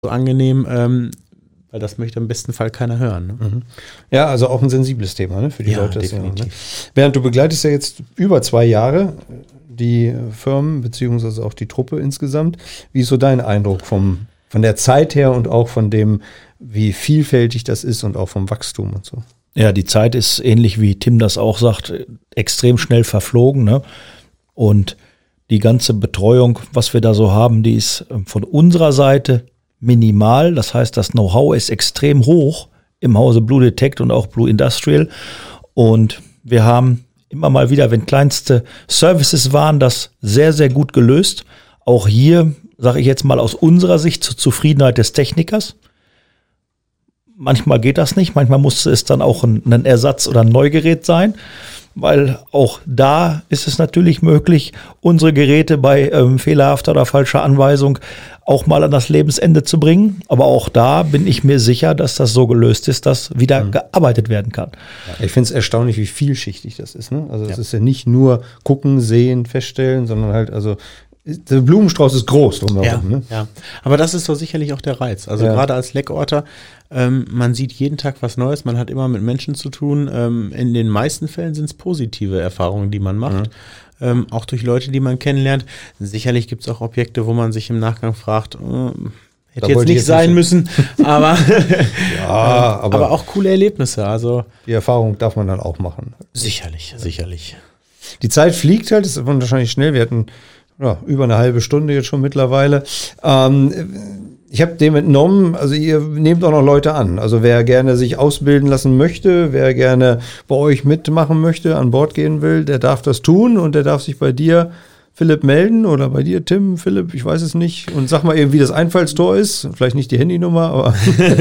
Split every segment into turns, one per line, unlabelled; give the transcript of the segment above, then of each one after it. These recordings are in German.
so angenehm, weil das möchte im besten Fall keiner hören. Ne?
Mhm. Ja, also auch ein sensibles Thema, ne, für die Leute.
Definitiv.
Ne? Bernd, du begleitest ja jetzt über 2 Jahre die Firmen, beziehungsweise auch die Truppe insgesamt. Wie ist so dein Eindruck von der Zeit her und auch von dem, wie vielfältig das ist und auch vom Wachstum und so?
Ja, die Zeit ist ähnlich wie Tim das auch sagt, extrem schnell verflogen. Ne? Und die ganze Betreuung, was wir da so haben, die ist von unserer Seite minimal. Das heißt, das Know-how ist extrem hoch im Hause Blue Detect und auch Blue Industrial. Und wir haben immer mal wieder, wenn kleinste Services waren, das sehr, sehr gut gelöst. Auch hier, sage ich jetzt mal aus unserer Sicht, zur Zufriedenheit des Technikers. Manchmal geht das nicht, manchmal musste es dann auch ein Ersatz oder ein Neugerät sein, weil auch da ist es natürlich möglich, unsere Geräte bei fehlerhafter oder falscher Anweisung auch mal an das Lebensende zu bringen. Aber auch da bin ich mir sicher, dass das so gelöst ist, dass wieder gearbeitet werden kann.
Ja, ich finde es erstaunlich, wie vielschichtig das ist. Ne? Also es ist ja nicht nur gucken, sehen, feststellen, sondern halt, also der Blumenstrauß ist groß drumherum. Ne?
Ja, aber das ist so sicherlich auch der Reiz. Also gerade als Leckorter, man sieht jeden Tag was Neues, man hat immer mit Menschen zu tun. In den meisten Fällen sind es positive Erfahrungen, die man macht. Auch durch Leute, die man kennenlernt. Sicherlich gibt es auch Objekte, wo man sich im Nachgang fragt, hätte jetzt nicht sein müssen, aber, aber auch coole Erlebnisse. Also
die Erfahrung darf man dann auch machen.
Sicherlich.
Die Zeit fliegt halt, das ist wahrscheinlich schnell. Wir hatten über eine halbe Stunde jetzt schon mittlerweile. Ich habe dem entnommen, also ihr nehmt auch noch Leute an. Also wer gerne sich ausbilden lassen möchte, wer gerne bei euch mitmachen möchte, an Bord gehen will, der darf das tun und der darf sich bei dir, Philipp, melden oder bei dir, Tim, Philipp, ich weiß es nicht. Und sag mal eben, wie das Einfallstor ist. Vielleicht nicht die Handynummer, aber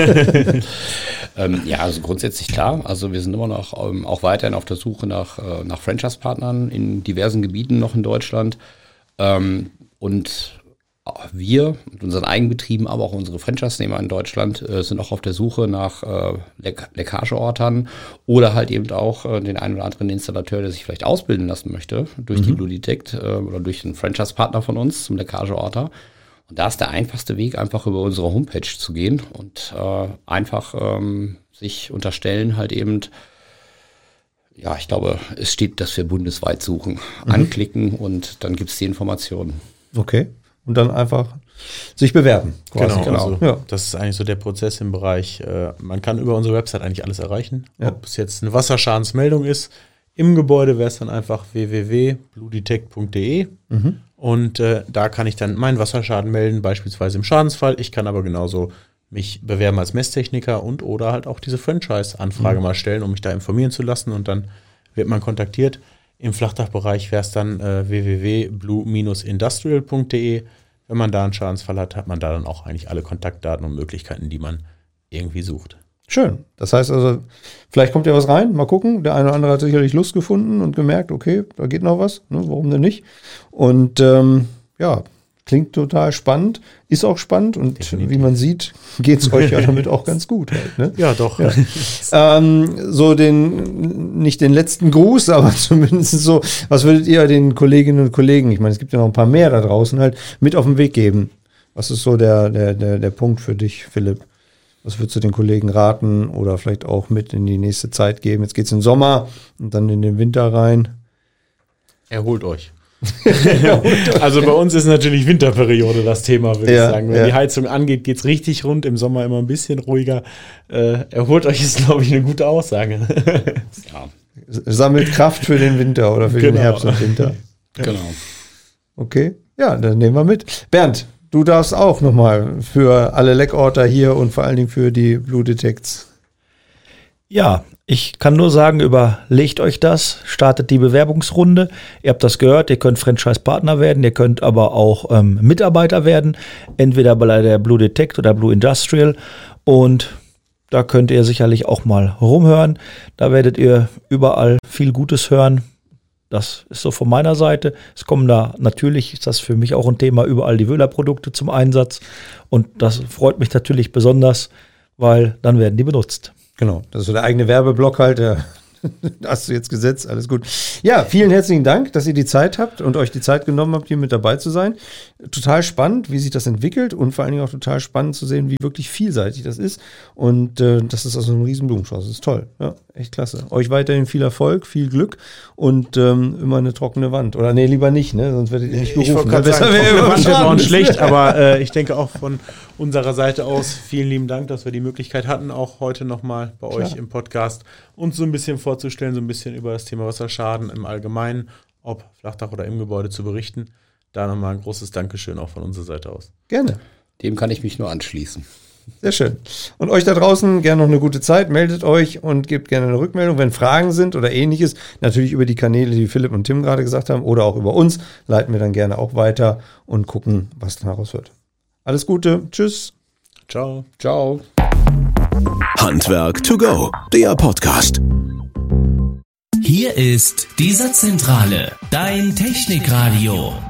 ja, also grundsätzlich klar. Also wir sind immer noch auch weiterhin auf der Suche nach Franchise-Partnern in diversen Gebieten noch in Deutschland. Und wir mit unseren Eigenbetrieben, aber auch unsere Franchise-Nehmer in Deutschland sind auch auf der Suche nach Leckageortern oder halt eben auch den einen oder anderen Installateur, der sich vielleicht ausbilden lassen möchte durch die Blue Detect oder durch einen Franchise-Partner von uns zum Leckageorter. Und da ist der einfachste Weg, einfach über unsere Homepage zu gehen und einfach sich unterstellen halt eben. Ja, ich glaube, es steht, dass wir bundesweit suchen. Anklicken und dann gibt es die Informationen.
Okay. Und dann einfach sich bewerben.
Quasi. Genau. Also, das ist eigentlich so der Prozess im Bereich, man kann über unsere Website eigentlich alles erreichen. Ja. Ob es jetzt eine Wasserschadensmeldung ist, im Gebäude wäre es dann einfach www.bluedetect.de und da kann ich dann meinen Wasserschaden melden, beispielsweise im Schadensfall. Ich kann aber genauso mich bewerben als Messtechniker und oder halt auch diese Franchise-Anfrage mal stellen, um mich da informieren zu lassen und dann wird man kontaktiert. Im Flachdachbereich wäre es dann www.blue-industrial.de. Wenn man da einen Schadensfall hat, hat man da dann auch eigentlich alle Kontaktdaten und Möglichkeiten, die man irgendwie sucht.
Schön. Das heißt also, vielleicht kommt ja was rein, mal gucken. Der eine oder andere hat sicherlich Lust gefunden und gemerkt, okay, da geht noch was, ne, warum denn nicht? Und klingt total spannend, ist auch spannend und Definitiv. Wie man sieht, geht es euch ja damit auch ganz gut halt. Ne?
Ja, doch.
Ja. So nicht den letzten Gruß, aber zumindest so, was würdet ihr den Kolleginnen und Kollegen, ich meine, es gibt ja noch ein paar mehr da draußen halt, mit auf den Weg geben? Was ist so der Punkt für dich, Philipp? Was würdest du den Kollegen raten oder vielleicht auch mit in die nächste Zeit geben? Jetzt geht es in den Sommer und dann in den Winter rein.
Erholt euch. Also bei uns ist natürlich Winterperiode das Thema, würde ich sagen. Wenn die Heizung angeht, geht es richtig rund, im Sommer immer ein bisschen ruhiger. Erholt euch ist, glaube ich, eine gute Aussage.
Sammelt Kraft für den Winter oder für den Herbst und Winter.
Genau.
Okay, ja, dann nehmen wir mit. Bernd, du darfst auch nochmal für alle Leckorter hier und vor allen Dingen für die Blue Detects.
Ja, ich kann nur sagen, überlegt euch das, startet die Bewerbungsrunde. Ihr habt das gehört, ihr könnt Franchise-Partner werden, ihr könnt aber auch Mitarbeiter werden, entweder bei der Blue Detect oder Blue Industrial. Und da könnt ihr sicherlich auch mal rumhören. Da werdet ihr überall viel Gutes hören. Das ist so von meiner Seite. Es kommen da natürlich, ist das für mich auch ein Thema, überall die Wöhler-Produkte zum Einsatz. Und das freut mich natürlich besonders, weil dann werden die benutzt.
Genau, das ist so der eigene Werbeblock halt, der Hast du jetzt gesetzt, alles gut. Ja, vielen herzlichen Dank, dass ihr die Zeit habt und euch die Zeit genommen habt, hier mit dabei zu sein. Total spannend, wie sich das entwickelt und vor allen Dingen auch total spannend zu sehen, wie wirklich vielseitig das ist. Und das ist also ein riesen Blumenstrauß. Das ist toll. Ja, echt klasse. Euch weiterhin viel Erfolg, viel Glück und immer eine trockene Wand. Oder nee, lieber nicht, ne? Sonst werdet ihr nicht berufen.
Ich wollte gerade sagen, trockene Wand wäre auch nicht schlecht, aber ich denke auch von unserer Seite aus vielen lieben Dank, dass wir die Möglichkeit hatten, auch heute nochmal bei euch im Podcast uns so ein bisschen vorzustellen, so ein bisschen über das Thema Wasserschaden im Allgemeinen, ob Flachdach oder im Gebäude zu berichten. Da nochmal ein großes Dankeschön auch von unserer Seite aus.
Gerne.
Dem kann ich mich nur anschließen.
Sehr schön. Und euch da draußen gerne noch eine gute Zeit. Meldet euch und gebt gerne eine Rückmeldung, wenn Fragen sind oder ähnliches. Natürlich über die Kanäle, die Philipp und Tim gerade gesagt haben, oder auch über uns. Leiten wir dann gerne auch weiter und gucken, was daraus wird. Alles Gute. Tschüss.
Ciao.
Ciao.
Handwerk to go, der Podcast.
Hier ist die Satzzentrale, dein Technikradio.